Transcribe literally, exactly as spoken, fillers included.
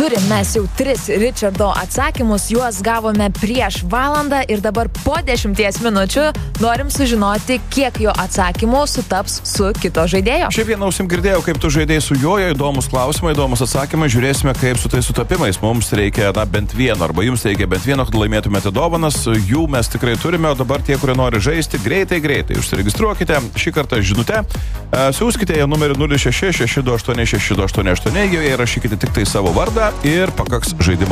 Turim mes jau tris Richardo atsakymus, juos gavome prieš valandą ir dabar po dešimties minučių norim sužinoti, kiek jo atsakymų sutaps su kito žaidėjo. Šiaip vieną ausim girdėjau, kaip tu žaidėjai su juo, įdomus klausimai, įdomus atsakymai, žiūrėsime, kaip su tais sutapimais. Mums reikia na, bent vieno, arba jums reikia bent vieno, kad laimėtumėte dovanas, jų mes tikrai turime, o dabar tie, kurie nori žaisti, greitai, greitai užsiregistruokite, šį kartą žinutę, siūskite ją numerį nulis šeši šeši du aštuoni šeši du aštuoni aštuoni, joje įrašykite tik tai savo vardą ir pakaks žaidimo